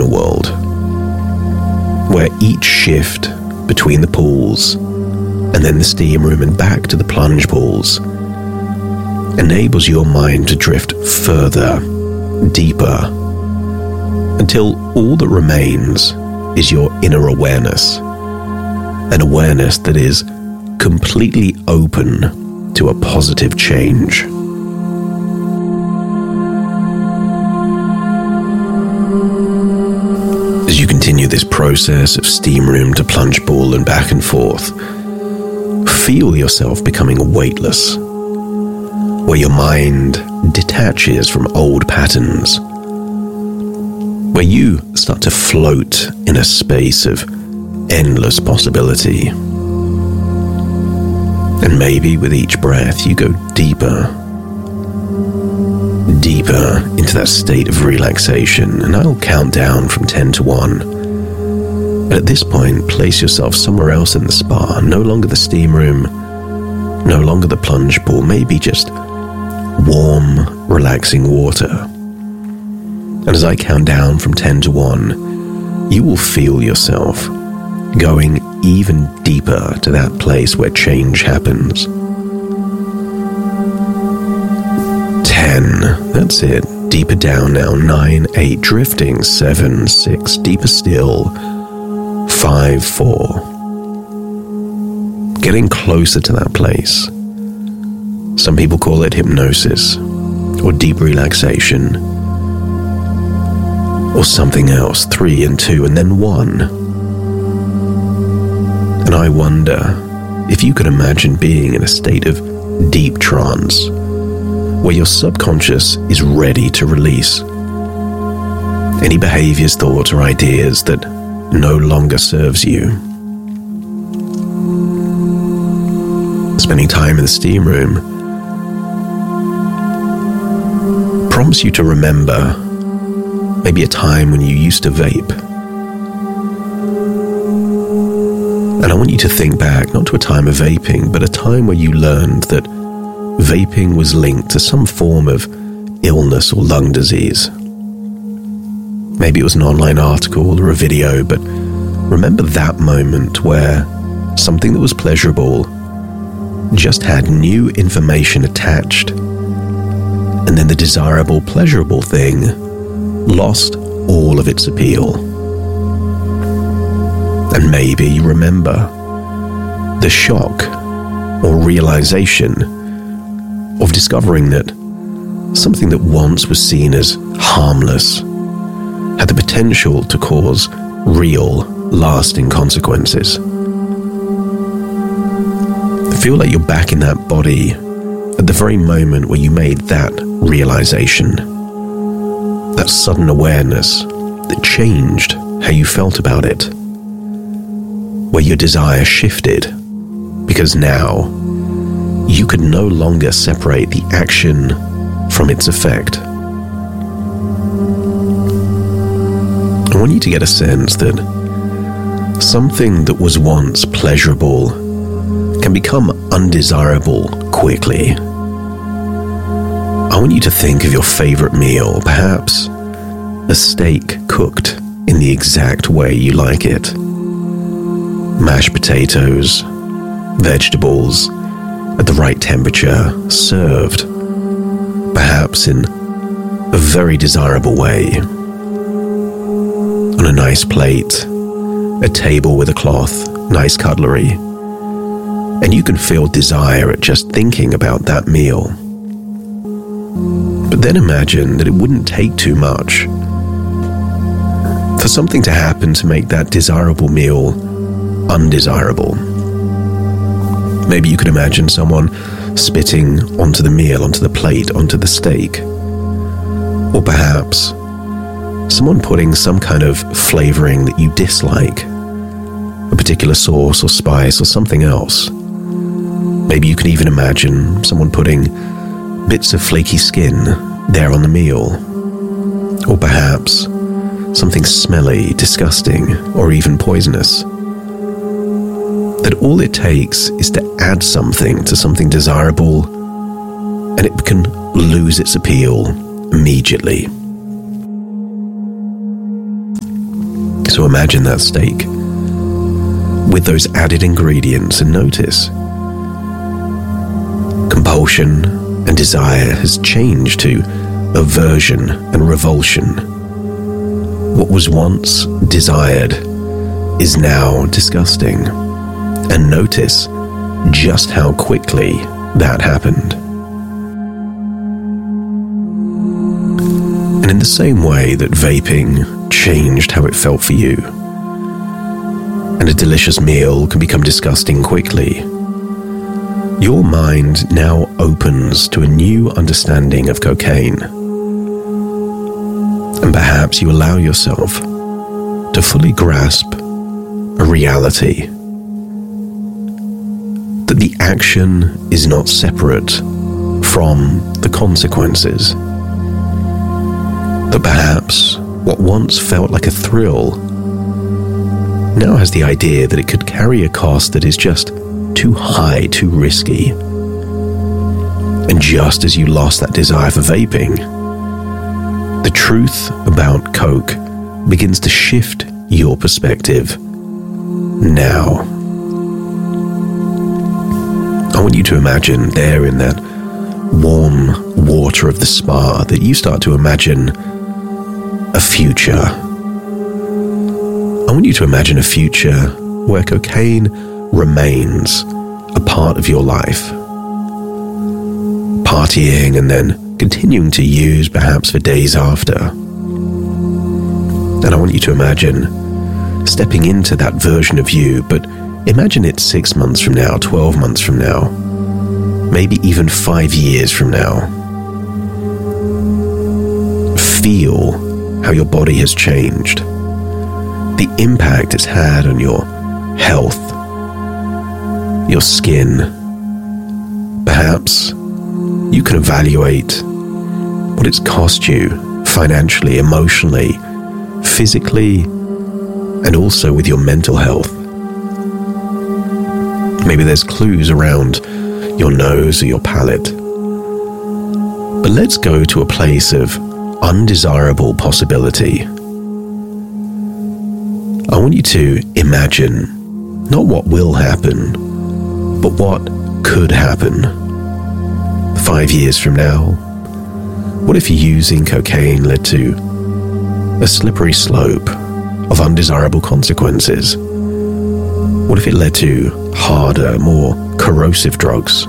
sauna world, where each shift between the pools and then the steam room and back to the plunge pools enables your mind to drift further, deeper, until all that remains is your inner awareness, an awareness that is completely open to a positive change. As you continue this process of steam room to plunge pool and back and forth, feel yourself becoming weightless, where your mind detaches from old patterns, where you start to float in a space of endless possibility. And maybe with each breath you go deeper, deeper into that state of relaxation, and I'll count down from 10 to 1. And at this point, place yourself somewhere else in the spa, no longer the steam room, no longer the plunge pool, maybe just warm, relaxing water. And as I count down from 10 to 1, you will feel yourself going even deeper to that place where change happens. 10, that's it, deeper down now. 9, 8, drifting. 7, 6, deeper still. 5, 4. Getting closer to that place. Some people call it hypnosis, or deep relaxation, or something else. 3 and 2, and then 1. And I wonder if you could imagine being in a state of deep trance, where your subconscious is ready to release any behaviors, thoughts, or ideas that no longer serves you. Spending time in the steam room prompts you to remember maybe a time when you used to vape. And I want you to think back, not to a time of vaping, but a time where you learned that vaping was linked to some form of illness or lung disease. Maybe it was an online article or a video, but remember that moment where something that was pleasurable just had new information attached, and then the desirable, pleasurable thing lost all of its appeal. And maybe you remember the shock or realization of discovering that something that once was seen as harmless had the potential to cause real, lasting consequences. Feel like you're back in that body at the very moment where you made that realization, that sudden awareness that changed how you felt about it, where your desire shifted because now you could no longer separate the action from its effect. I want you to get a sense that something that was once pleasurable can become undesirable quickly. I want you to think of your favorite meal, perhaps a steak cooked in the exact way you like it. Mashed potatoes, vegetables at the right temperature, served perhaps in a very desirable way. On a nice plate, a table with a cloth, nice cutlery, and you can feel desire at just thinking about that meal. But then imagine that it wouldn't take too much for something to happen to make that desirable meal undesirable. Maybe you could imagine someone spitting onto the meal, onto the plate, onto the steak. Or perhaps someone putting some kind of flavoring that you dislike, a particular sauce or spice or something else. Maybe you can even imagine someone putting bits of flaky skin there on the meal. Or perhaps something smelly, disgusting, or even poisonous. That all it takes is to add something to something desirable, and it can lose its appeal immediately. So imagine that steak with those added ingredients and notice. Compulsion and desire has changed to aversion and revulsion. What was once desired is now disgusting. And notice just how quickly that happened. And in the same way that vaping changed how it felt for you, and a delicious meal can become disgusting quickly, your mind now opens to a new understanding of cocaine. And perhaps you allow yourself to fully grasp a reality that the action is not separate from the consequences. That perhaps what once felt like a thrill now has the idea that it could carry a cost that is just too high, too risky. And just as you lost that desire for vaping, the truth about Coke begins to shift your perspective now. I want you to imagine there in that warm water of the spa that you start to imagine a future. I want you to imagine a future where cocaine remains a part of your life. Partying and then continuing to use perhaps for days after. And I want you to imagine stepping into that version of you, but imagine it 6 months from now, 12 months from now, maybe even 5 years from now. Feel how your body has changed, the impact it's had on your health, your skin. Perhaps you can evaluate what it's cost you financially, emotionally, physically, and also with your mental health. Maybe there's clues around your nose or your palate. But let's go to a place of undesirable possibility. I want you to imagine not what will happen, but what could happen. 5 years from now, what if using cocaine led to a slippery slope of undesirable consequences? What if it led to harder, more corrosive drugs?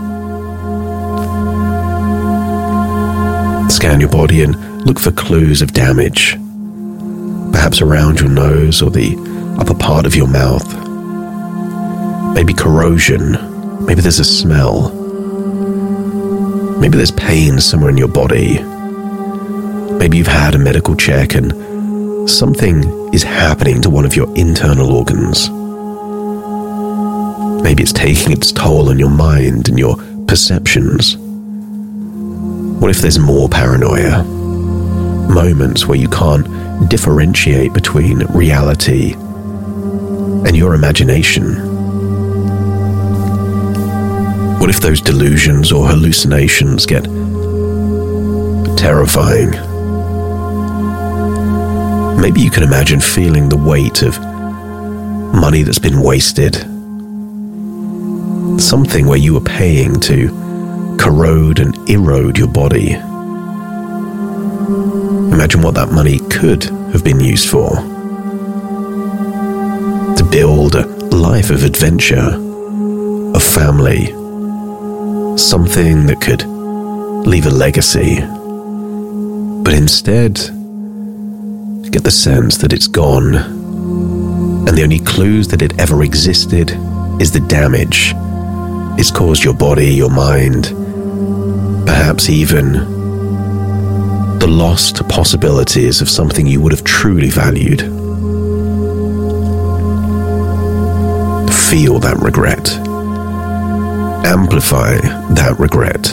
Scan your body and look for clues of damage, perhaps around your nose or the upper part of your mouth. Maybe corrosion, maybe there's a smell, maybe there's pain somewhere in your body. Maybe you've had a medical check and something is happening to one of your internal organs. Maybe it's taking its toll on your mind and your perceptions. What if there's more paranoia? Moments where you can't differentiate between reality and your imagination. What if those delusions or hallucinations get terrifying? Maybe you can imagine feeling the weight of money that's been wasted. Something where you were paying to corrode and erode your body. Imagine what that money could have been used for. To build a life of adventure, of family, something that could leave a legacy. But instead, get the sense that it's gone, and the only clues that it ever existed is the damage it's caused your body, your mind, perhaps even the lost possibilities of something you would have truly valued. Feel that regret. Amplify that regret.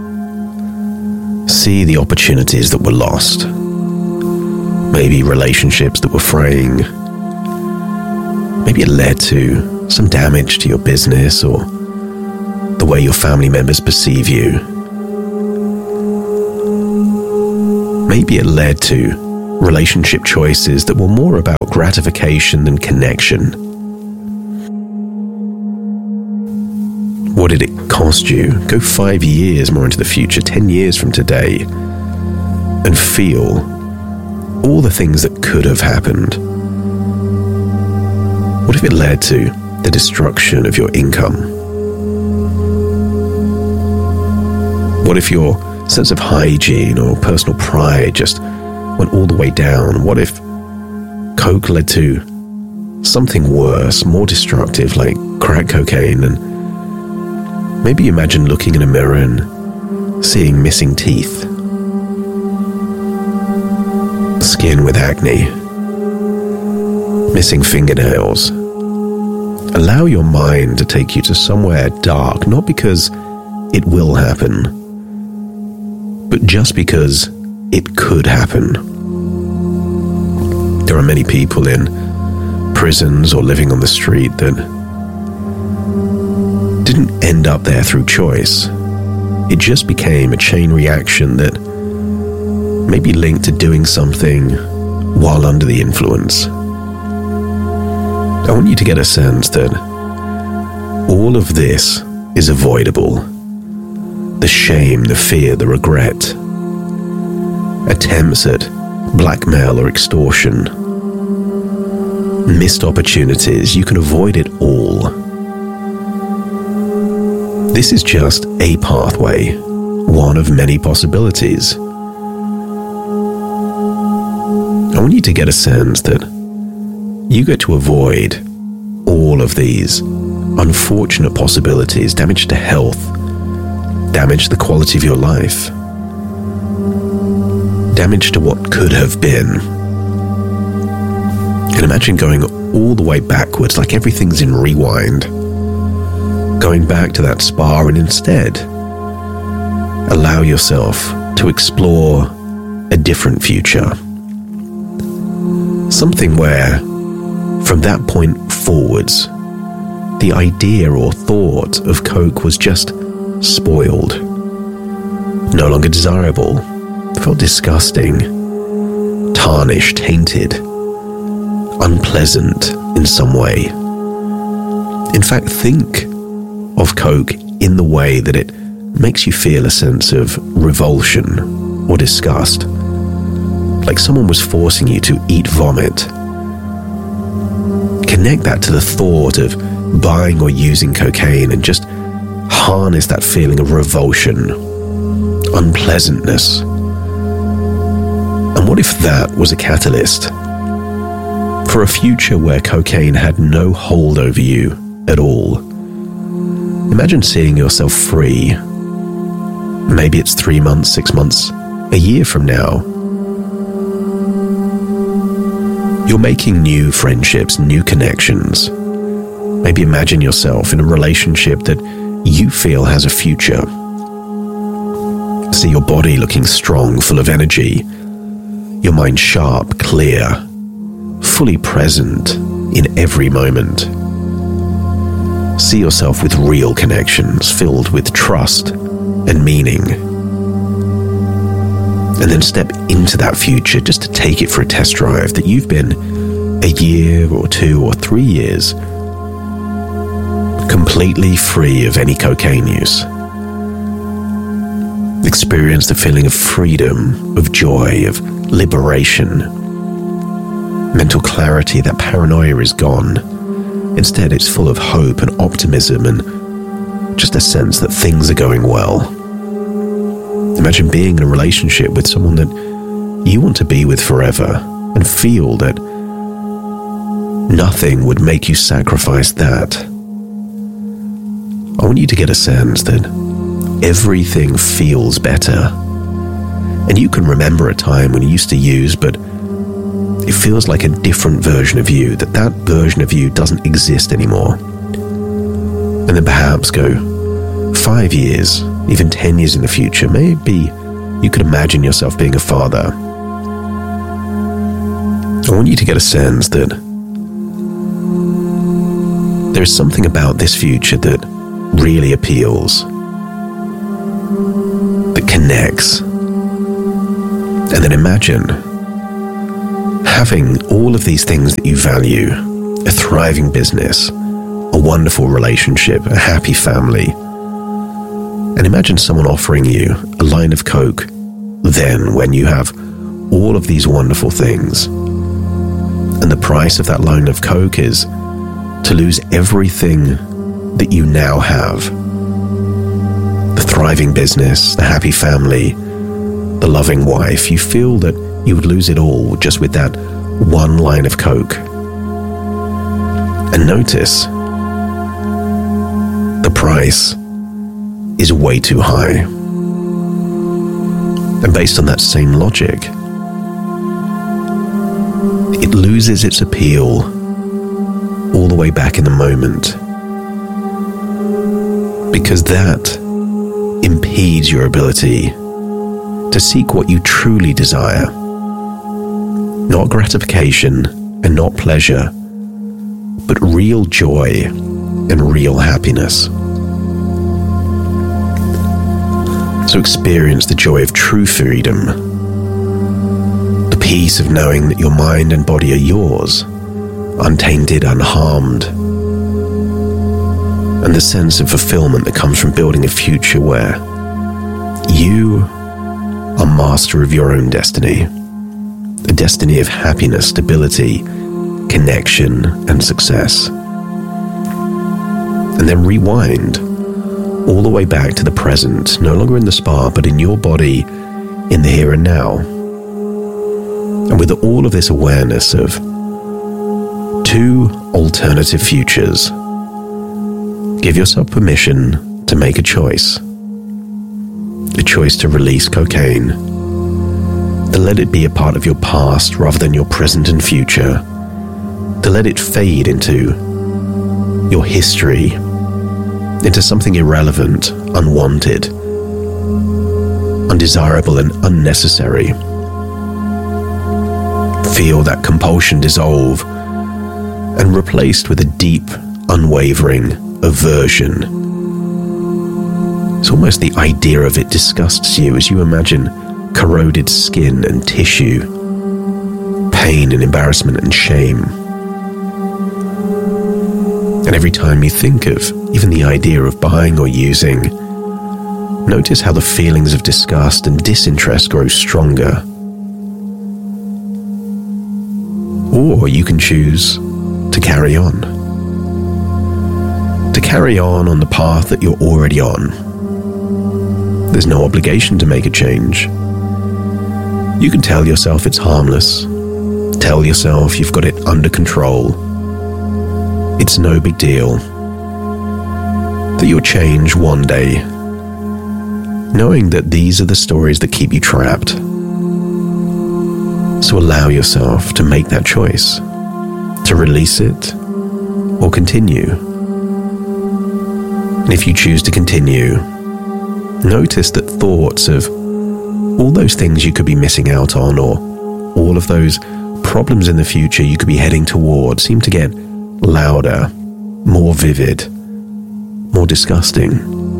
See the opportunities that were lost. Maybe relationships that were fraying. Maybe it led to some damage to your business or the way your family members perceive you. Maybe it led to relationship choices that were more about gratification than connection? What did it cost you? Go 5 years more into the future, 10 years from today, and feel all the things that could have happened. What if it led to the destruction of your income? What if your sense of hygiene or personal pride just went all the way down? What if coke led to something worse, more destructive, like crack cocaine? And maybe imagine looking in a mirror and seeing missing teeth, skin with acne, missing fingernails. Allow your mind to take you to somewhere dark, not because it will happen, but just because it could happen. There are many people in prisons or living on the street that didn't end up there through choice. It just became a chain reaction that may be linked to doing something while under the influence. I want you to get a sense that all of this is avoidable. The shame, the fear, the regret, attempts at blackmail or extortion, missed opportunities, you can avoid it all. This is just a pathway, one of many possibilities. I want you to get a sense that you get to avoid all of these unfortunate possibilities, damage to health, damage to the quality of your life, damage to what could have been. And imagine going all the way backwards, like everything's in rewind, going back to that spa, and instead allow yourself to explore a different future. Something where, from that point forwards, the idea or thought of coke was just spoiled, no longer desirable, felt disgusting, tarnished, tainted, unpleasant in some way. In fact, think of coke in the way that it makes you feel a sense of revulsion or disgust, like someone was forcing you to eat vomit. Connect that to the thought of buying or using cocaine and just harness that feeling of revulsion, unpleasantness. And what if that was a catalyst for a future where cocaine had no hold over you at all? Imagine seeing yourself free. Maybe it's 3 months, 6 months, a year from now. You're making new friendships, new connections. Maybe imagine yourself in a relationship that you feel has a future. See your body looking strong, full of energy. Your mind sharp, clear, fully present in every moment. See yourself with real connections, filled with trust and meaning. And then step into that future just to take it for a test drive, that you've been a year or 2 or 3 years completely free of any cocaine use. Experience the feeling of freedom, of joy, of liberation. Mental clarity, that paranoia is gone. Instead, it's full of hope and optimism and just a sense that things are going well. Imagine being in a relationship with someone that you want to be with forever and feel that nothing would make you sacrifice that. I want you to get a sense that everything feels better. And you can remember a time when you used to use, but it feels like a different version of you, that version of you doesn't exist anymore. And then perhaps go 5 years, even 10 years in the future, maybe you could imagine yourself being a father. I want you to get a sense that there is something about this future that really appeals, that connects. And then imagine having all of these things that you value, a thriving business, a wonderful relationship, a happy family. And imagine someone offering you a line of Coke then when you have all of these wonderful things. And the price of that line of Coke is to lose everything that you now have. The thriving business, the happy family, the loving wife. You feel that you would lose it all just with that one line of Coke. And notice, the price is way too high. And based on that same logic, it loses its appeal all the way back in the moment, because that impedes your ability to seek what you truly desire. Not gratification and not pleasure, but real joy and real happiness. So experience the joy of true freedom, the peace of knowing that your mind and body are yours, untainted, unharmed, and the sense of fulfillment that comes from building a future where you are master of your own destiny, a destiny of happiness, stability, connection, and success. And then rewind all the way back to the present, no longer in the spa, but in your body, in the here and now. And with all of this awareness of two alternative futures, give yourself permission to make a choice. A choice to release cocaine, to let it be a part of your past rather than your present and future, to let it fade into your history, into something irrelevant, unwanted, undesirable, and unnecessary. Feel that compulsion dissolve and replaced with a deep, unwavering aversion. It's almost the idea of it disgusts you as you imagine corroded skin and tissue, pain and embarrassment and shame. And every time you think of even the idea of buying or using, notice how the feelings of disgust and disinterest grow stronger. Or you can choose to carry on. To carry on the path that you're already on. There's no obligation to make a change. You can tell yourself it's harmless. Tell yourself you've got it under control. It's no big deal. That you'll change one day, knowing that these are the stories that keep you trapped. So allow yourself to make that choice, to release it or continue. And if you choose to continue, notice that thoughts of all those things you could be missing out on, or all of those problems in the future you could be heading toward, seem to get louder, more vivid, more disgusting.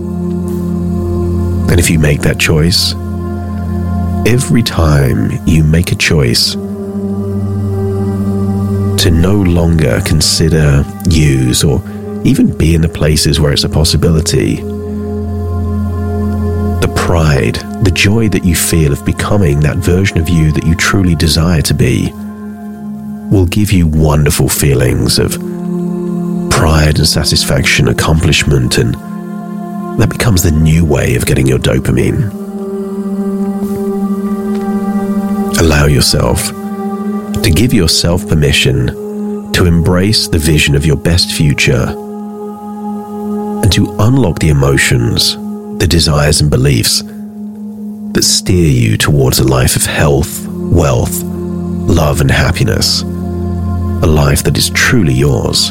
And if you make that choice, every time you make a choice to no longer consider, use, or even be in the places where it's a possibility, the pride, the joy that you feel of becoming that version of you that you truly desire to be, will give you wonderful feelings of pride and satisfaction, accomplishment, and that becomes the new way of getting your dopamine. Allow yourself to give yourself permission to embrace the vision of your best future and to unlock the emotions, the desires and beliefs that steer you towards a life of health, wealth, love and happiness, a life that is truly yours.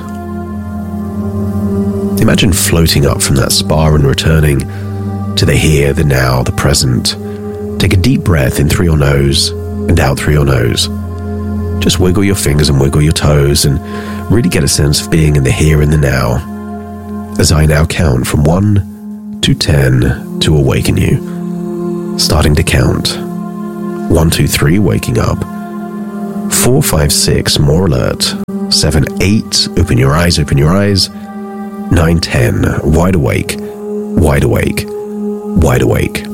Imagine floating up from that spa and returning to the here, the now, the present. Take a deep breath in through your nose and out through your nose. Just wiggle your fingers and wiggle your toes and really get a sense of being in the here and the now, as I now count from 1 to 10 to awaken you. Starting to count. 1, 2, 3, waking up. 4, 5, 6, more alert. 7, 8, open your eyes, open your eyes. 9, 10, wide awake, wide awake, wide awake.